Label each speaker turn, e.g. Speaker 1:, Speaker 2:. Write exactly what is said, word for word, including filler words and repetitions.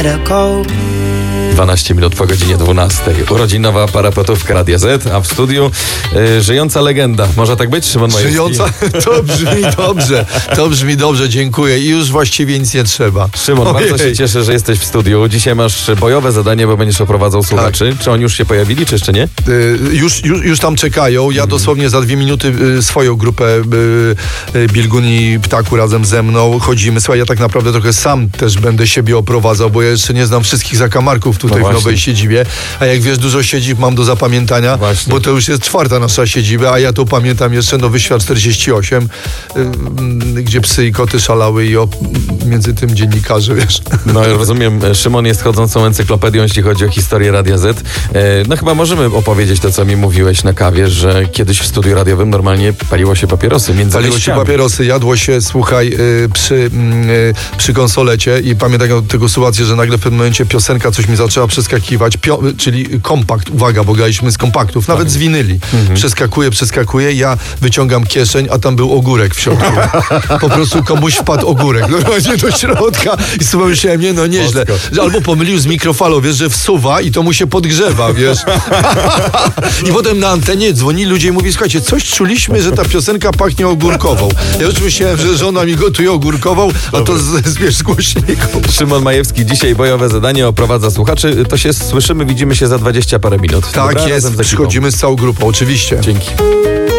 Speaker 1: dwanaście minut po godzinie dwunastej. Urodzinowa parapetówka Radia Z, a w studiu y, żyjąca legenda. Może tak być, Szymon Majewski?
Speaker 2: Żyjąca? To brzmi dobrze. To brzmi dobrze, dziękuję. I już właściwie nic nie trzeba.
Speaker 1: Szymon, Ojej. bardzo się cieszę, że jesteś w studiu. Dzisiaj masz bojowe zadanie, bo będziesz oprowadzał słuchaczy. Tak. Czy oni już się pojawili, czy jeszcze nie?
Speaker 2: Y, już, już, już tam czekają. Ja hmm. dosłownie za dwie minuty y, swoją grupę y, y, Bilgun i Ptaku razem ze mną chodzimy. Słuchaj, ja tak naprawdę trochę sam też będę siebie oprowadzał, bo ja jeszcze nie znam wszystkich zakamarków tutaj no w nowej siedzibie. A jak wiesz, dużo siedzib mam do zapamiętania, właśnie. Bo to już jest czwarta nasza siedziba, a ja tu pamiętam jeszcze Nowy Świat czterdzieści osiem, yy, gdzie psy i koty szalały i o, między tym dziennikarze, wiesz.
Speaker 1: No rozumiem, Szymon jest chodzącą encyklopedią, jeśli chodzi o historię Radia Z. Yy, no chyba możemy opowiedzieć to, co mi mówiłeś na kawie, że kiedyś w studiu radiowym normalnie paliło się papierosy między
Speaker 2: Paliło się papierosy, jadło się, słuchaj, yy, przy, yy, przy konsolecie i pamiętam tego sytuację, że nagle w pewnym momencie piosenka coś mi zaczęła przeskakiwać, Pio, czyli kompakt, uwaga, bo graliśmy z kompaktów, nawet tak. z winyli. Mhm. Przeskakuje, przeskakuje, ja wyciągam kieszeń, a tam był ogórek w środku. Po prostu komuś wpadł ogórek normalnie do środka i sobie myślałem, nie no, nieźle. Że albo pomylił z mikrofalą, wiesz, że wsuwa i to mu się podgrzewa, wiesz. I potem na antenie dzwoni ludzie i mówi, słuchajcie, coś czuliśmy, że ta piosenka pachnie ogórkową. Ja już myślałem, że żona mi gotuje ogórkową, a to z, z, wiesz, z głośników.
Speaker 1: Szymon Majewski, dzisiaj bojowe zadanie, oprowadza słuchaczy. To się słyszymy, widzimy się za dwadzieścia parę minut.
Speaker 2: Tak Dobra, jest, przychodzimy z całą grupą, oczywiście.
Speaker 1: Dzięki.